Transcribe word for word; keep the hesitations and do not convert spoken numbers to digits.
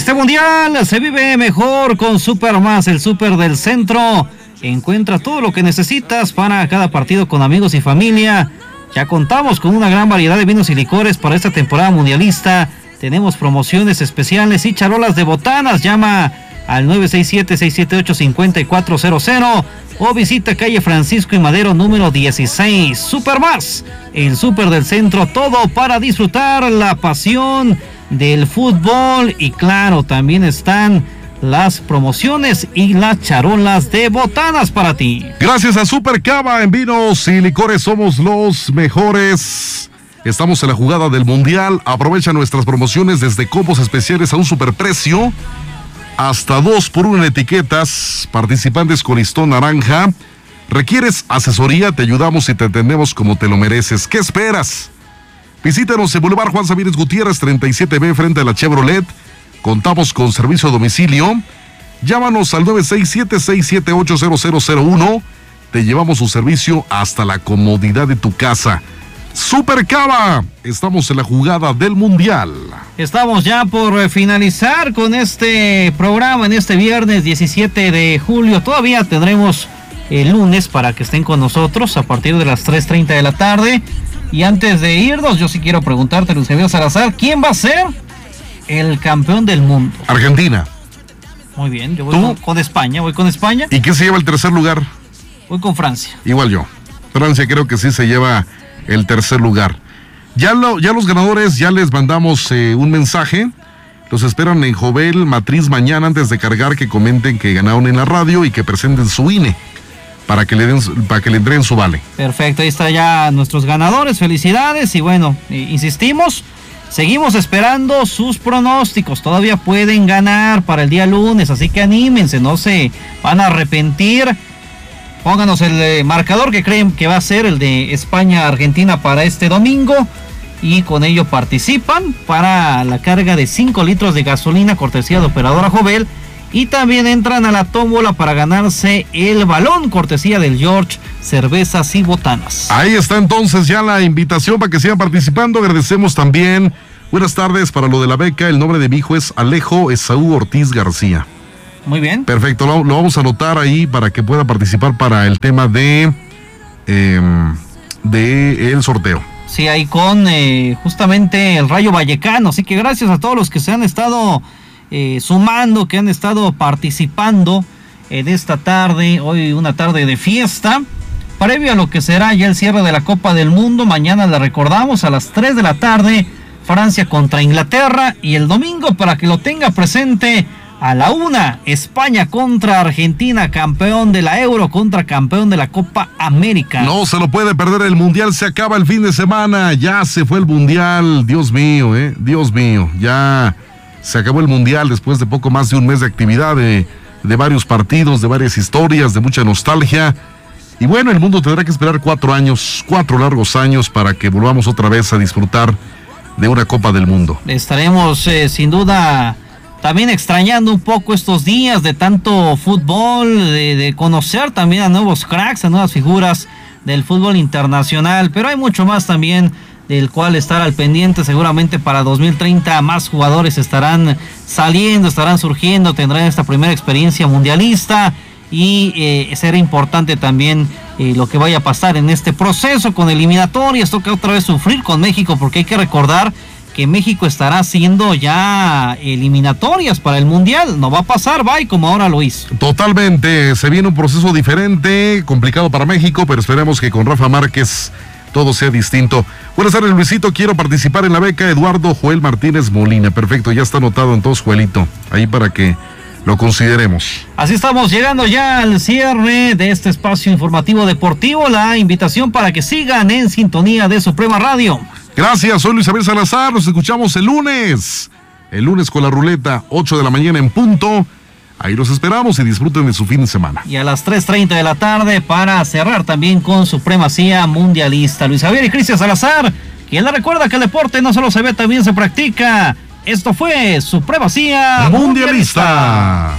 Este mundial se vive mejor con Super Más, el Super del Centro. Encuentra todo lo que necesitas para cada partido con amigos y familia. Ya contamos con una gran variedad de vinos y licores para esta temporada mundialista. Tenemos promociones especiales y charolas de botanas. Llama al nueve seis siete, seis siete ocho, cinco cuatro cero cero o visita calle Francisco y Madero número dieciséis. Super Más, el Super del Centro, todo para disfrutar la pasión del fútbol. Y claro, también están las promociones y las charolas de botanas para ti. Gracias a Super Cava, en vinos y licores somos los mejores. Estamos en la jugada del mundial. Aprovecha nuestras promociones desde combos especiales a un superprecio, hasta dos por uno en etiquetas, participantes con listón naranja. ¿Requieres asesoría? Te ayudamos y te atendemos como te lo mereces. ¿Qué esperas? Visítanos en Boulevard Juan Sabines Gutiérrez treinta y siete B frente a la Chevrolet. Contamos con servicio a domicilio. Llámanos al nueve seis siete, seis siete ocho, cero cero cero uno. Te llevamos su servicio hasta la comodidad de tu casa. Super Cava, estamos en la jugada del mundial. Estamos ya por finalizar con este programa en este viernes diecisiete de julio. Todavía tendremos el lunes para que estén con nosotros a partir de las tres treinta de la tarde. Y antes de irnos, yo sí quiero preguntarte, Luis Javier Salazar, ¿quién va a ser el campeón del mundo? Argentina. Muy bien, yo voy con, con España, voy con España. ¿Y quién se lleva el tercer lugar? Voy con Francia. Igual yo. Francia creo que sí se lleva el tercer lugar. Ya, lo, ya los ganadores, ya les mandamos eh, un mensaje. Los esperan en Jovel Matriz mañana antes de cargar, que comenten que ganaron en la radio y que presenten su I N E para que le den, para que le entreguen su vale. Perfecto, ahí está ya nuestros ganadores, felicidades. Y bueno, eh, insistimos, seguimos esperando sus pronósticos. Todavía pueden ganar para el día lunes, así que anímense, no se van a arrepentir. Pónganos el eh, marcador que creen que va a ser el de España-Argentina para este domingo. Y con ello participan para la carga de cinco litros de gasolina, cortesía de Operadora Jovel. Y también entran a la tómbola para ganarse el balón, cortesía del George Cervezas y Botanas. Ahí está entonces ya la invitación para que sigan participando. Agradecemos también. Buenas tardes, para lo de la beca, el nombre de mi hijo es Alejo Esaú Ortiz García. Muy bien. Perfecto, lo, lo vamos a anotar ahí para que pueda participar para el tema de, eh, de el sorteo. Sí, ahí con eh, justamente el Rayo Vallecano. Así que gracias a todos los que se han estado eh, sumando, que han estado participando en esta tarde, hoy una tarde de fiesta, previo a lo que será ya el cierre de la Copa del Mundo. Mañana la recordamos a las tres de la tarde, Francia contra Inglaterra, y el domingo, para que lo tenga presente, a la una, España contra Argentina, campeón de la Euro contra campeón de la Copa América. No se lo puede perder, el Mundial se acaba el fin de semana, ya se fue el Mundial, Dios mío, eh, Dios mío, ya se acabó el Mundial después de poco más de un mes de actividad, de, de varios partidos, de varias historias, de mucha nostalgia. Y bueno, el mundo tendrá que esperar cuatro años, cuatro largos años para que volvamos otra vez a disfrutar de una Copa del Mundo. Estaremos eh, sin duda también extrañando un poco estos días de tanto fútbol, de, de conocer también a nuevos cracks, a nuevas figuras del fútbol internacional, pero hay mucho más también del cual estar al pendiente. Seguramente para dos mil treinta más jugadores estarán saliendo, estarán surgiendo, tendrán esta primera experiencia mundialista. Y eh, será importante también eh, lo que vaya a pasar en este proceso con eliminatorias. Toca otra vez sufrir con México, porque hay que recordar que México estará haciendo ya eliminatorias para el Mundial. No va a pasar, bye, como ahora lo hizo. Totalmente, se viene un proceso diferente, complicado para México, pero esperemos que con Rafa Márquez todo sea distinto. Buenas tardes, Luisito, quiero participar en la beca. Eduardo Joel Martínez Molina. Perfecto, ya está anotado entonces, Joelito, ahí para que lo consideremos. Así estamos llegando ya al cierre de este espacio informativo deportivo. La invitación para que sigan en sintonía de Suprema Radio. Gracias, soy Luis Javier Salazar, nos escuchamos el lunes. El lunes con la ruleta, ocho de la mañana en punto. Ahí los esperamos y disfruten de su fin de semana. Y a las tres treinta de la tarde para cerrar también con Supremacía Mundialista. Luis Javier y Cristian Salazar, quien le recuerda que el deporte no solo se ve, también se practica. Esto fue Supremacía Mundialista.